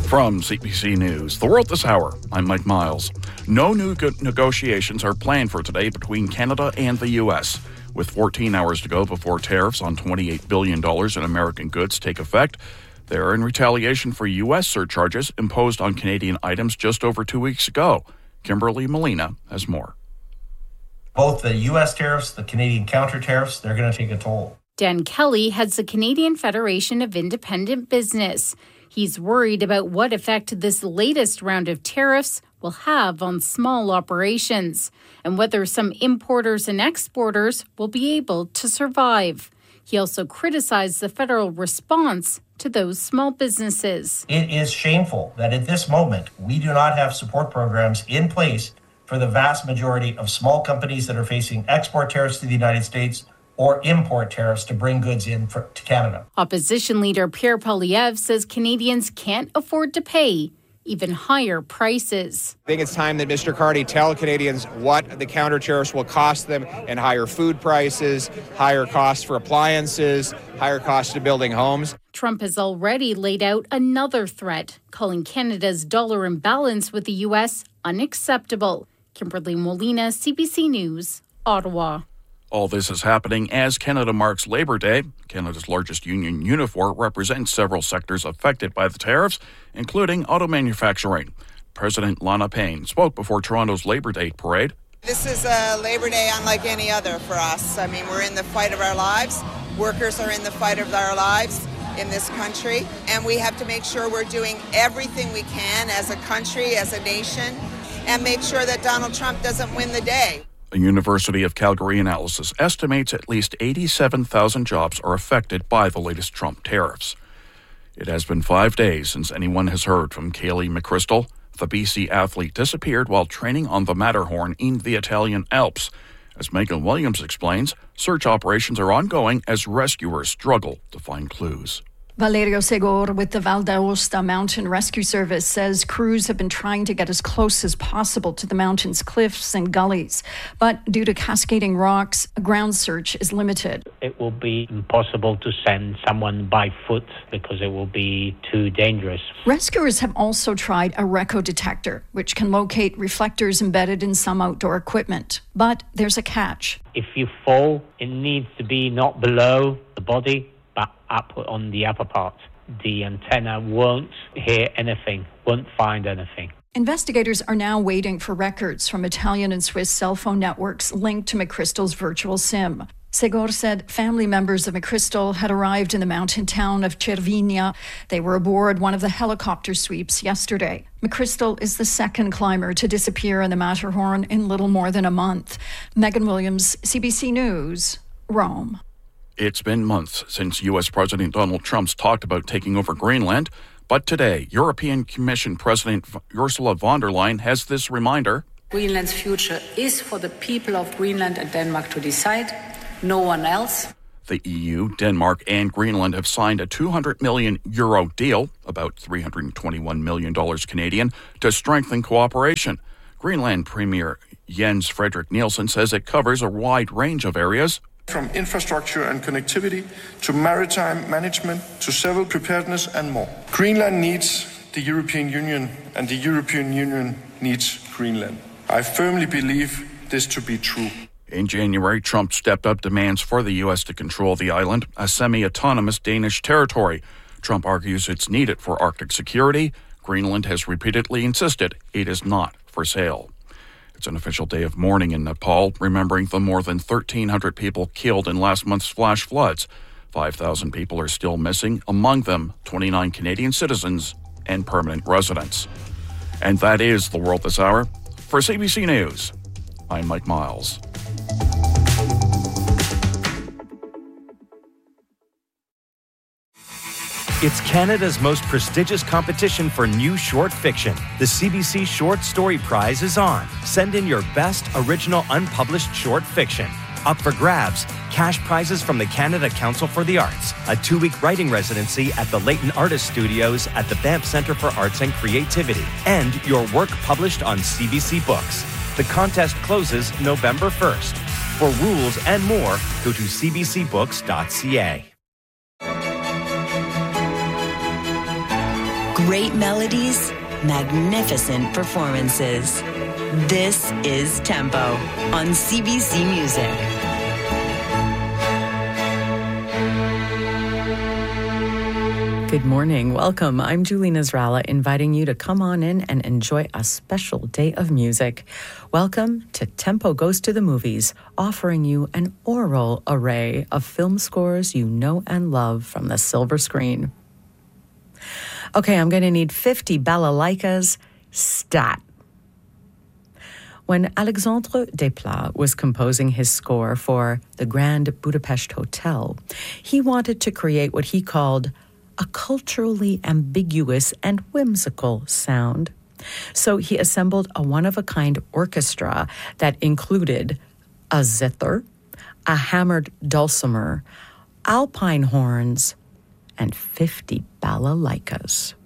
From CBC News, The World This Hour, I'm Mike Miles. No new negotiations are planned for today between Canada and the U.S. With 14 hours to go before tariffs on $28 billion in American goods take effect, they're in retaliation for U.S. surcharges imposed on Canadian items just over 2 weeks ago. Kimberly Molina has more. Both the U.S. tariffs, the Canadian counter tariffs, they're going to take a toll. Dan Kelly heads the Canadian Federation of Independent Business. He's worried about what effect this latest round of tariffs will have on small operations and whether some importers and exporters will be able to survive. He also criticized the federal response to those small businesses. It is shameful that at this moment we do not have support programs in place for the vast majority of small companies that are facing export tariffs to the United States or import tariffs to bring goods in to Canada. Opposition leader Pierre Poilievre says Canadians can't afford to pay even higher prices. I think it's time that Mr. Carney tell Canadians what the counter tariffs will cost them in higher food prices, higher costs for appliances, higher costs to building homes. Trump has already laid out another threat, calling Canada's dollar imbalance with the U.S. unacceptable. Kimberly Molina, CBC News, Ottawa. All this is happening as Canada marks Labor Day. Canada's largest union, Unifor, represents several sectors affected by the tariffs, including auto manufacturing. President Lana Payne spoke before Toronto's Labor Day parade. This is a Labor Day unlike any other for us. I mean, we're in the fight of our lives. Workers are in the fight of our lives in this country, and we have to make sure we're doing everything we can as a country, as a nation, and make sure that Donald Trump doesn't win the day. A University of Calgary analysis estimates at least 87,000 jobs are affected by the latest Trump tariffs. It has been 5 days since anyone has heard from Kaylee McChrystal. The BC athlete disappeared while training on the Matterhorn in the Italian Alps. As Megan Williams explains, search operations are ongoing as rescuers struggle to find clues. Valerio Segor with the Val d'Aosta Mountain Rescue Service says crews have been trying to get as close as possible to the mountain's cliffs and gullies. But due to cascading rocks, a ground search is limited. It will be impossible to send someone by foot because it will be too dangerous. Rescuers have also tried a RECO detector, which can locate reflectors embedded in some outdoor equipment. But there's a catch. If you fall, it needs to be not below the body, but up on the upper part. The antenna won't hear anything, won't find anything. Investigators are now waiting for records from Italian and Swiss cell phone networks linked to McChrystal's virtual SIM. Segor said family members of McChrystal had arrived in the mountain town of Cervinia. They were aboard one of the helicopter sweeps yesterday. McChrystal is the second climber to disappear in the Matterhorn in little more than a month. Megan Williams, CBC News, Rome. It's been months since U.S. President Donald Trump's talked about taking over Greenland, but today, European Commission President Ursula von der Leyen has this reminder. Greenland's future is for the people of Greenland and Denmark to decide, no one else. The EU, Denmark, and Greenland have signed a €200 million deal, about $321 million Canadian, to strengthen cooperation. Greenland Premier Jens Frederik Nielsen says it covers a wide range of areas. From infrastructure and connectivity to maritime management to civil preparedness and more. Greenland needs the European Union and the European Union needs Greenland. I firmly believe this to be true. In January, Trump stepped up demands for the U.S. to control the island, a semi-autonomous Danish territory. Trump argues it's needed for Arctic security. Greenland has repeatedly insisted it is not for sale. It's an official day of mourning in Nepal, remembering the more than 1,300 people killed in last month's flash floods. 5,000 people are still missing, among them 29 Canadian citizens and permanent residents. And that is The World This Hour. For CBC News, I'm Mike Miles. It's Canada's most prestigious competition for new short fiction. The CBC Short Story Prize is on. Send in your best original unpublished short fiction. Up for grabs, cash prizes from the Canada Council for the Arts, a 2-week writing residency at the Leighton Artist Studios at the Banff Centre for Arts and Creativity, and your work published on CBC Books. The contest closes November 1st. For rules and more, go to cbcbooks.ca. Great melodies, magnificent performances. This is Tempo on CBC Music. Good morning. Welcome. I'm Julie Nasrallah, inviting you to come on in and enjoy a special day of music. Welcome to Tempo Goes to the Movies, offering you an oral array of film scores you know and love from the silver screen. Okay, I'm going to need 50 balalaikas stat. When Alexandre Desplat was composing his score for the Grand Budapest Hotel, he wanted to create what he called a culturally ambiguous and whimsical sound. So he assembled a one-of-a-kind orchestra that included a zither, a hammered dulcimer, alpine horns, and 50 balalaikas.